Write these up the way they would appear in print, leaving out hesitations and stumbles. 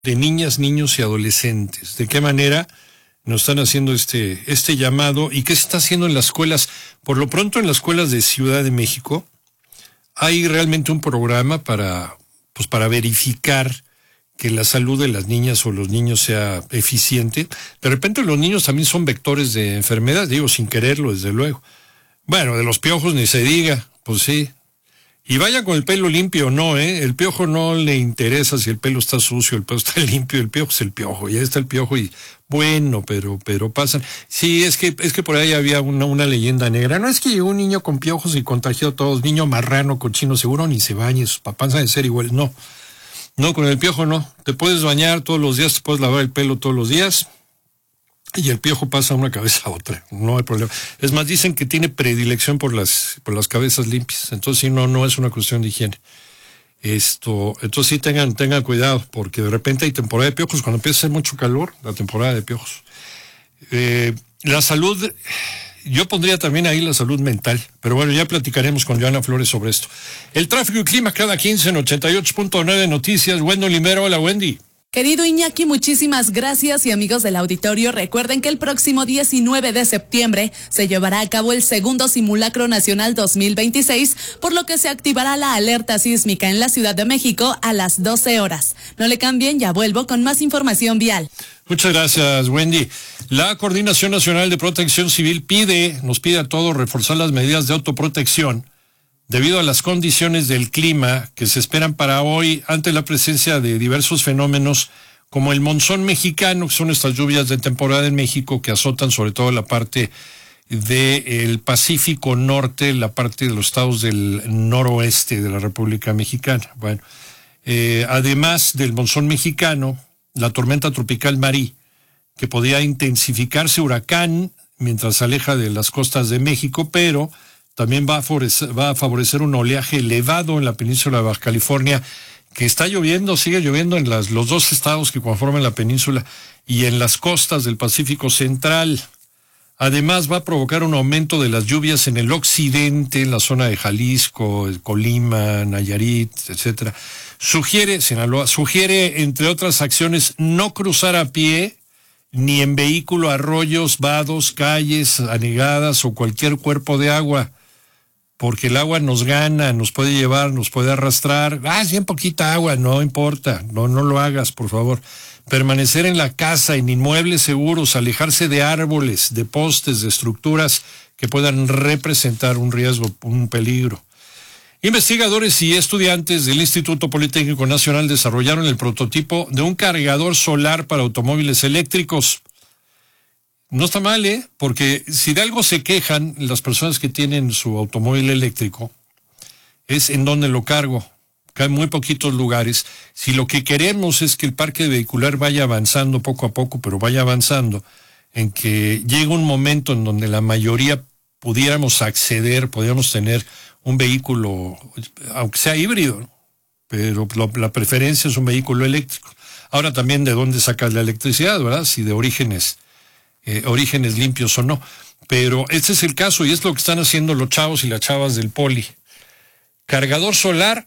de niñas, niños y adolescentes. ¿De qué manera nos están haciendo este llamado y qué se está haciendo en las escuelas? Por lo pronto, en las escuelas de Ciudad de México hay realmente un programa para verificar que la salud de las niñas o los niños sea eficiente. De repente los niños también son vectores de enfermedad, digo, sin quererlo, desde luego. Bueno, de los piojos ni se diga, pues sí. Y vaya con el pelo limpio o no, el piojo no le interesa si el pelo está sucio, el pelo está limpio, el piojo es el piojo, ya está el piojo y bueno, pero pasan. Sí, es que por ahí había una leyenda negra. No es que llegó un niño con piojos y contagió a todos, niño marrano, cochino, seguro ni se bañe, sus papás han de ser iguales. No, con el piojo no. Te puedes bañar todos los días, te puedes lavar el pelo todos los días y el piojo pasa de una cabeza a otra, no hay problema. Es más, dicen que tiene predilección por las cabezas limpias, entonces sí, no es una cuestión de higiene. Entonces sí tengan cuidado, porque de repente hay temporada de piojos, cuando empieza a hacer mucho calor, la temporada de piojos. La salud, yo pondría también ahí la salud mental, pero bueno, ya platicaremos con Joana Flores sobre esto. El tráfico y clima cada 15 en 88.9 Noticias. Wendy Limero, hola Wendy. Querido Iñaki, muchísimas gracias y amigos del auditorio, recuerden que el próximo 19 de septiembre se llevará a cabo el segundo simulacro nacional 2026, por lo que se activará la alerta sísmica en la Ciudad de México a las 12 horas. No le cambien, ya vuelvo con más información vial. Muchas gracias, Wendy. La Coordinación Nacional de Protección Civil nos pide a todos reforzar las medidas de autoprotección debido a las condiciones del clima que se esperan para hoy ante la presencia de diversos fenómenos como el monzón mexicano, que son estas lluvias de temporada en México que azotan sobre todo la parte del Pacífico Norte, la parte de los estados del noroeste de la República Mexicana. Bueno, además del monzón mexicano, la tormenta tropical Marí, que podría intensificarse huracán mientras se aleja de las costas de México, pero también va a favorecer un oleaje elevado en la península de Baja California, que está lloviendo, sigue lloviendo en los dos estados que conforman la península y en las costas del Pacífico Central. Además, va a provocar un aumento de las lluvias en el occidente, en la zona de Jalisco, Colima, Nayarit, etcétera. Sinaloa sugiere, entre otras acciones, no cruzar a pie ni en vehículo arroyos, vados, calles anegadas o cualquier cuerpo de agua, porque el agua nos gana, nos puede llevar, nos puede arrastrar. Es bien poquita agua, no importa, no lo hagas, por favor. Permanecer en la casa, en inmuebles seguros, alejarse de árboles, de postes, de estructuras que puedan representar un riesgo, un peligro. Investigadores y estudiantes del Instituto Politécnico Nacional desarrollaron el prototipo de un cargador solar para automóviles eléctricos. No está mal, porque si de algo se quejan las personas que tienen su automóvil eléctrico, es en donde lo cargo. Hay muy poquitos lugares. Si lo que queremos es que el parque vehicular vaya avanzando poco a poco, pero vaya avanzando, en que llegue un momento en donde la mayoría pudiéramos tener un vehículo, aunque sea híbrido, pero la preferencia es un vehículo eléctrico. Ahora también de dónde sacas la electricidad, ¿verdad? Si de orígenes limpios o no. Pero este es el caso y es lo que están haciendo los chavos y las chavas del Poli. Cargador solar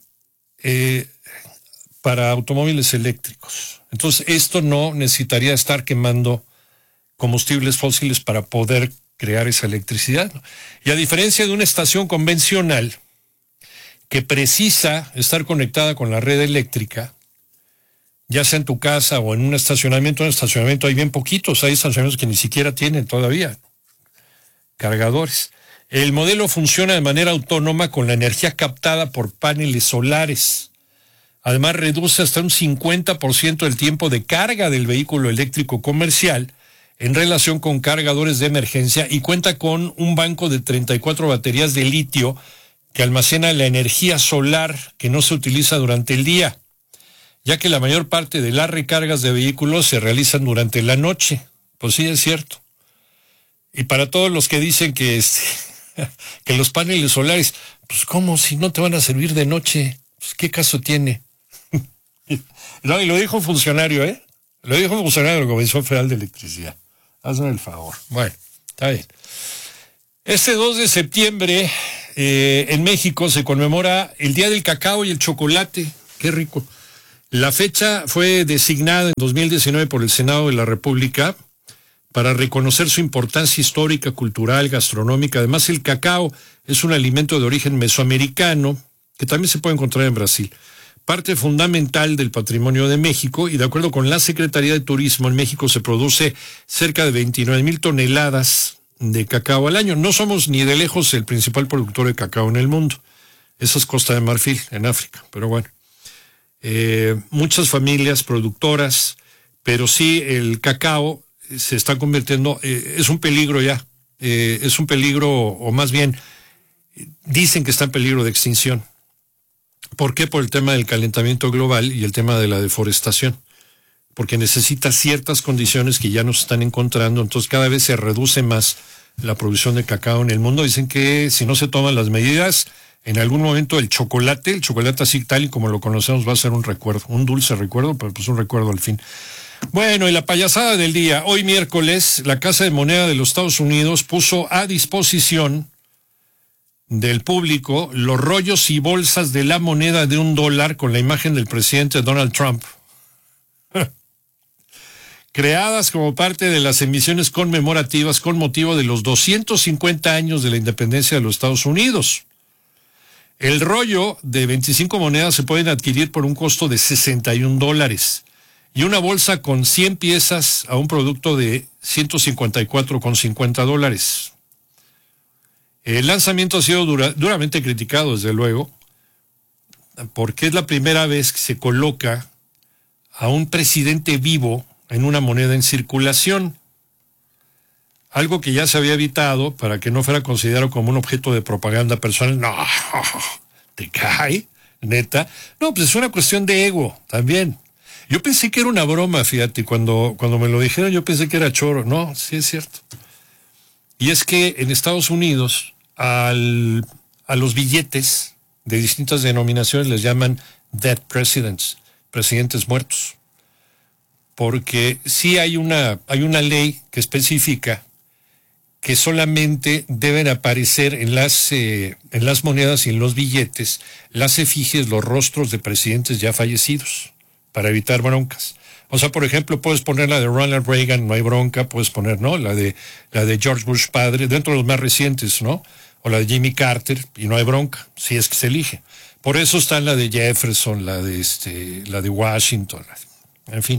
para automóviles eléctricos. Entonces esto no necesitaría estar quemando combustibles fósiles para poder crear esa electricidad. Y a diferencia de una estación convencional que precisa estar conectada con la red eléctrica, ya sea en tu casa o en un estacionamiento hay bien poquitos, hay estacionamientos que ni siquiera tienen todavía cargadores. El modelo funciona de manera autónoma con la energía captada por paneles solares. Además, reduce hasta un 50% el tiempo de carga del vehículo eléctrico comercial en relación con cargadores de emergencia y cuenta con un banco de 34 baterías de litio que almacena la energía solar que no se utiliza durante el día, ya que la mayor parte de las recargas de vehículos se realizan durante la noche. Pues sí, es cierto. Y para todos los que dicen que los paneles solares, pues ¿cómo? Si no te van a servir de noche, pues ¿qué caso tiene? No, y lo dijo un funcionario, Lo dijo un funcionario de la Comisión Federal de Electricidad. Hazme el favor. Bueno, está bien. Este 2 de septiembre en México se conmemora el Día del Cacao y el Chocolate. Qué rico. La fecha fue designada en 2019 por el Senado de la República para reconocer su importancia histórica, cultural, gastronómica. Además, el cacao es un alimento de origen mesoamericano que también se puede encontrar en Brasil. Parte fundamental del patrimonio de México, y de acuerdo con la Secretaría de Turismo, en México se produce cerca de 29,000 toneladas de cacao al año. No somos ni de lejos el principal productor de cacao en el mundo. Esa es Costa de Marfil, en África, pero bueno. Muchas familias productoras, pero sí el cacao se está convirtiendo, es un peligro ya, es un peligro, o más bien, dicen que está en peligro de extinción. ¿Por qué? Por el tema del calentamiento global y el tema de la deforestación. Porque necesita ciertas condiciones que ya nos están encontrando, entonces cada vez se reduce más la producción de cacao en el mundo. Dicen que si no se toman las medidas, en algún momento el chocolate así tal y como lo conocemos va a ser un recuerdo, un dulce recuerdo, pero pues un recuerdo al fin. Bueno, y la payasada del día. Hoy miércoles, la Casa de Moneda de los Estados Unidos puso a disposición del público los rollos y bolsas de la moneda de $1 con la imagen del presidente Donald Trump, creadas como parte de las emisiones conmemorativas con motivo de los 250 años de la independencia de los Estados Unidos. El rollo de 25 monedas se pueden adquirir por un costo de $61 y una bolsa con 100 piezas a un producto de $154,50. El lanzamiento ha sido duramente criticado, desde luego, porque es la primera vez que se coloca a un presidente vivo en una moneda en circulación, algo que ya se había evitado para que no fuera considerado como un objeto de propaganda personal. No, ¿te cae? ¿Neta? No, pues es una cuestión de ego también. Yo pensé que era una broma, fíjate, cuando me lo dijeron yo pensé que era choro. No, sí es cierto. Y es que en Estados Unidos a los billetes de distintas denominaciones les llaman dead presidents, presidentes muertos. Porque sí hay una ley que especifica que solamente deben aparecer en las monedas y en los billetes las efigies, los rostros de presidentes ya fallecidos, para evitar broncas. O sea, por ejemplo, puedes poner la de Ronald Reagan, no hay bronca, puedes poner, ¿no?, la de George Bush padre, dentro de los más recientes, ¿no?, o la de Jimmy Carter, y no hay bronca, si es que se elige. Por eso están la de Jefferson, la de Washington, en fin.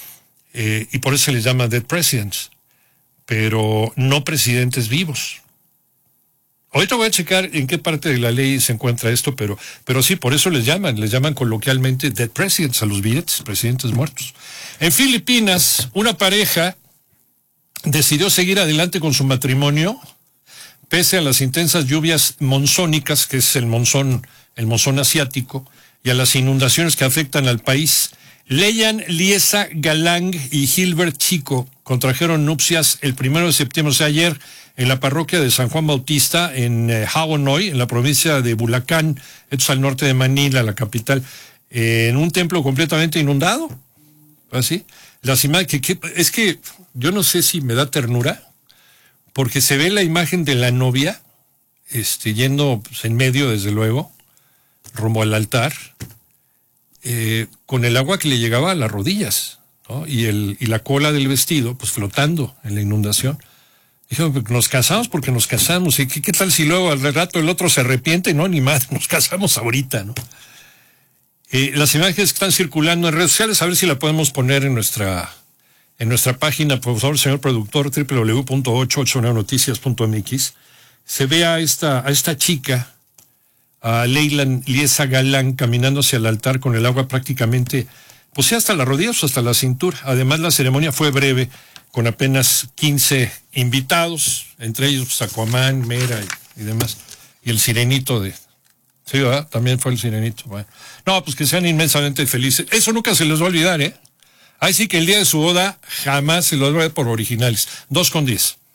Y por eso se les llama dead presidents, pero no presidentes vivos. Ahorita voy a checar en qué parte de la ley se encuentra esto, pero sí, por eso les llaman coloquialmente dead presidents a los billetes, presidentes muertos. En Filipinas, una pareja decidió seguir adelante con su matrimonio, pese a las intensas lluvias monzónicas, que es el monzón asiático, y a las inundaciones que afectan al país. Leyan Liesa Galang y Gilbert Chico contrajeron nupcias el 1 de septiembre, o sea, ayer, en la parroquia de San Juan Bautista, en Hagonoy, en la provincia de Bulacan, esto es al norte de Manila, la capital, en un templo completamente inundado. ¿Así? Las imágenes, es que yo no sé si me da ternura, porque se ve la imagen de la novia, yendo pues, en medio, desde luego, rumbo al altar, con el agua que le llegaba a las rodillas, ¿no? Y la cola del vestido, pues flotando en la inundación. Dijo, nos casamos porque nos casamos. ¿Y qué tal si luego al rato el otro se arrepiente? No, ni más, nos casamos ahorita, ¿no? Las imágenes que están circulando en redes sociales, a ver si la podemos poner en nuestra página, por favor, señor productor, www.889noticias.mx. Se ve a esta chica, a Leylan Liesa Galán, caminando hacia el altar con el agua prácticamente, pues hasta las rodillas o hasta la cintura. Además, la ceremonia fue breve, con apenas 15 invitados, entre ellos pues, Aquaman, Mera y demás, y el sirenito sí, ¿verdad? También fue el sirenito. Bueno. No, pues que sean inmensamente felices. Eso nunca se les va a olvidar, ¿eh? Ahí sí que el día de su boda jamás se los va a ver por originales. 2:10.